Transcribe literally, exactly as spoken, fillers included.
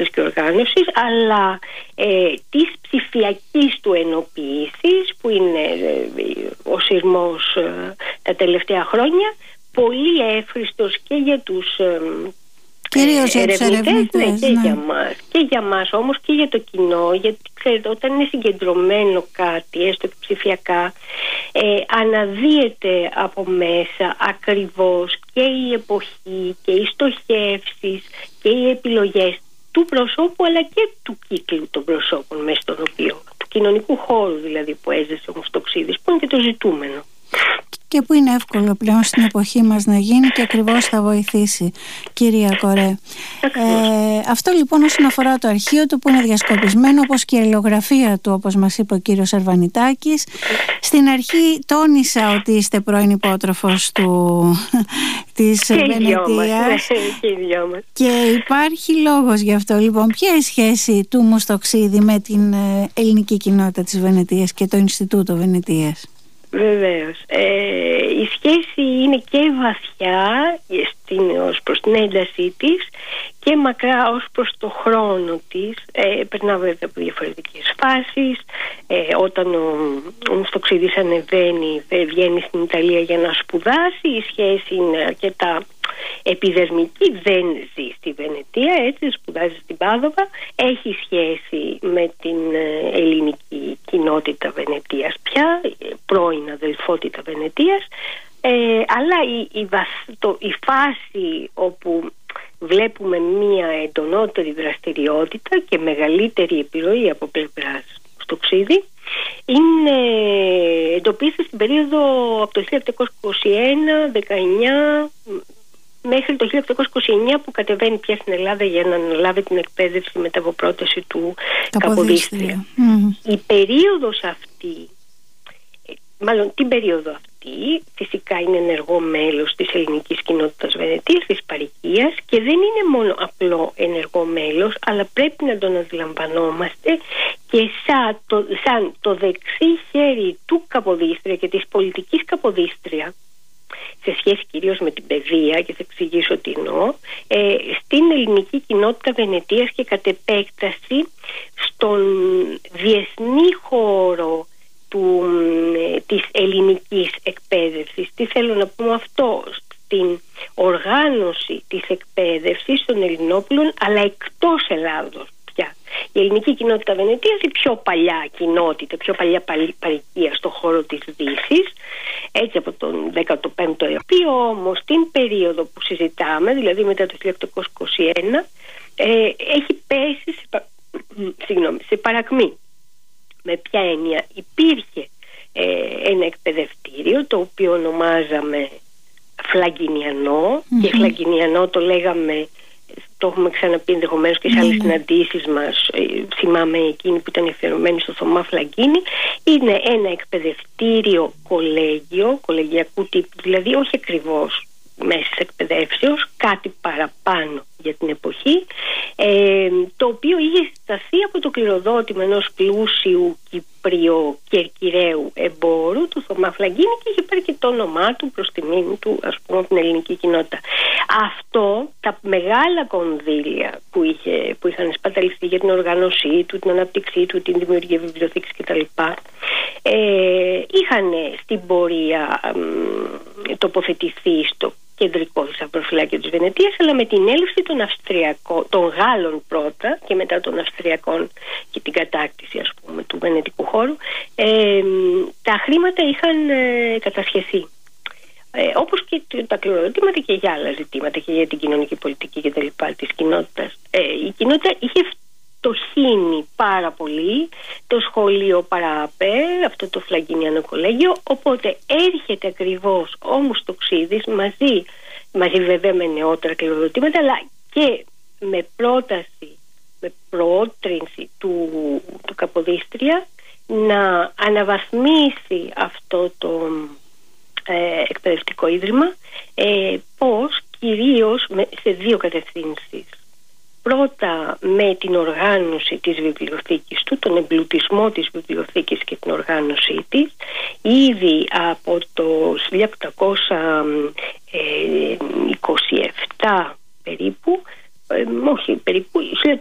μορφής και οργάνωσης, αλλά ε, της ψηφιακής του ενοποίησης, που είναι ε, ο σειρμός ε, τα τελευταία χρόνια, πολύ εύχριστος και για τους ε, κυρίως για τους ερευνητές, ναι, και ναι. για μας, και για μας όμως και για το κοινό, γιατί ξέρετε, όταν είναι συγκεντρωμένο κάτι, έστω και ψηφιακά, ε, αναδύεται από μέσα ακριβώς και η εποχή και οι στοχεύσεις και οι επιλογές του προσώπου, αλλά και του κύκλου των προσώπων μέσα στον οποίο, του κοινωνικού χώρου δηλαδή που έζησε ο Μουστοξίδης, που είναι και το ζητούμενο. Και που είναι εύκολο πλέον στην εποχή μας να γίνει και ακριβώς θα βοηθήσει, κυρία Κορέ. Ε, αυτό λοιπόν όσον αφορά το αρχείο του, που είναι διασκοπισμένο, όπως και η αλληλογραφία του, όπως μας είπε ο κύριος Σερβανιτάκης. Στην αρχή τόνισα ότι είστε πρώην υπότροφος του, της Βενετίας. Και οι δυο μας. Και υπάρχει λόγος γι' αυτό. Λοιπόν, ποια είναι η σχέση του Μουστοξίδη με την ελληνική κοινότητα της Βενετίας και το Ινστιτούτο Βενετίας? Βεβαίως. Ε, η σχέση είναι και βαθιά στην, ως προς την έντασή της και μακρά ως προς το χρόνο της. Ε, περνά βέβαια από διαφορετικές φάσεις. Ε, όταν ο, ο Μουστοξίδης ανεβαίνει, βγαίνει στην Ιταλία για να σπουδάσει, η σχέση είναι αρκετά επιδερμική, δεν ζει στη Βενετία, έτσι, σπουδάζει στην Πάδοβα, έχει σχέση με την ελληνική κοινότητα Βενετίας πια, πρώην αδελφότητα Βενετίας, ε, αλλά η, η, το, η φάση όπου βλέπουμε μία εντονότερη δραστηριότητα και μεγαλύτερη επιρροή από πλευράς Μουστοξίδη είναι, εντοπίζεται στην περίοδο από το χίλια επτακόσια είκοσι ένα δεκαεννιά μέχρι το χίλια επτακόσια είκοσι εννιά, που κατεβαίνει πια στην Ελλάδα για να αναλάβει την εκπαίδευση μετά από πρόταση του Καποδίστρια. Mm. Η περίοδος αυτή, μάλλον την περίοδο αυτή, φυσικά είναι ενεργό μέλος της ελληνικής κοινότητας Βενετίας, της παροικίας, και δεν είναι μόνο απλό ενεργό μέλος, αλλά πρέπει να τον αντιλαμβανόμαστε και σαν το, σαν το δεξί χέρι του Καποδίστρια και της πολιτικής Καποδίστρια, σε σχέση κυρίως με την παιδεία, και θα εξηγήσω τι εννοώ, ε, στην ελληνική κοινότητα Βενετίας και κατ' επέκταση στον διεθνή χώρο του, ε, της ελληνικής εκπαίδευσης. Τι θέλω να πω αυτό? Στην οργάνωση της εκπαίδευσης των Ελληνόπουλων, αλλά εκτός Ελλάδος πια. Η ελληνική κοινότητα Βενετίας, η πιο παλιά κοινότητα, πιο παλιά παροικία στον χώρο της Δύσης, έτσι από τον δέκατο πέμπτο αιώνα. Όμως την περίοδο που συζητάμε, δηλαδή μετά το χίλια επτακόσια είκοσι ένα, ε, έχει πέσει σε, πα... Συγγνώμη, σε παρακμή. Με ποια έννοια? Υπήρχε ε, ένα εκπαιδευτήριο το οποίο ονομάζαμε Φλαγκινιανό, mm-hmm. και Φλαγκινιανό το λέγαμε, το έχουμε ξαναπεί ενδεχομένως και σε άλλες mm-hmm. συναντήσεις μας, θυμάμαι εκείνη που ήταν αφιερωμένη στο Θωμά Φλαγκίνη. Είναι ένα εκπαιδευτήριο κολέγιο, κολεγιακού τύπου, δηλαδή όχι ακριβώς μέσης εκπαιδεύσεως, κάτι παραπάνω για την εποχή, ε, το οποίο είχε συσταθεί από το κληροδότημα ενός πλούσιου Κυπριο-Κερκυραίου εμπόρου, του Θωμά Φλαγκίνη, και είχε πάρει και το όνομά του προς τιμήν του, ας πούμε, από την ελληνική κοινότητα. Αυτό, τα μεγάλα κονδύλια που, είχε, που είχαν σπαταλιστεί για την οργάνωσή του, την ανάπτυξή του, την δημιουργία βιβλιοθήκης κτλ., ε, είχαν στην πορεία ε, τοποθετηθεί στο κεντρικό θησαυροφυλάκιο της Βενετίας, αλλά με την έλευση των Αυστριακών, των Γάλλων πρώτα και μετά των Αυστριακών και την κατάκτηση, ας πούμε, του βενετικού χώρου, ε, τα χρήματα είχαν ε, κατασχεθεί. Ε, όπως και τα κληροδοτήματα και για άλλα ζητήματα και για την κοινωνική πολιτική και τα λοιπά της κοινότητας. Ε, η κοινότητα είχε φτωχύνει πάρα πολύ, το σχολείο παραπέ, αυτό το Φλαγκινιανό κολέγιο, οπότε έρχεται ακριβώς ο Μουστοξίδης μαζί, μαζί βέβαια με νεότερα κληροδοτήματα, αλλά και με πρόταση, με προότρινση του, του Καποδίστρια να αναβαθμίσει αυτό το ε, εκπαιδευτικό ίδρυμα, ε, πώς κυρίως με, σε δύο κατευθύνσεις. Πρώτα με την οργάνωση της βιβλιοθήκης του, τον εμπλουτισμό της βιβλιοθήκης και την οργάνωσή της. Ήδη από το χίλια οκτακόσια είκοσι επτά περίπου, ε, όχι περίπου, χίλια